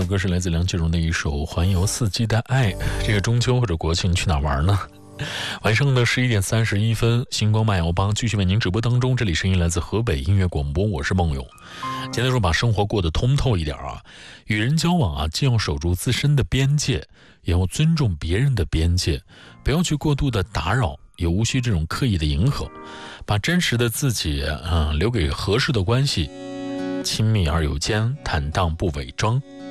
首歌是来自梁静茹的一首《环游四季的爱》。这个中秋或者国庆去哪玩呢？晚上的11点31分，星光漫游帮继续为您直播当中。这里声音来自河北音乐广播，我是梦勇。今天说把生活过得通透一点啊，与人交往啊，既要守住自身的边界，也要尊重别人的边界，不要去过度的打扰，也无需这种刻意的迎合，把真实的自己留给合适的关系，亲密而有间，坦荡不伪装。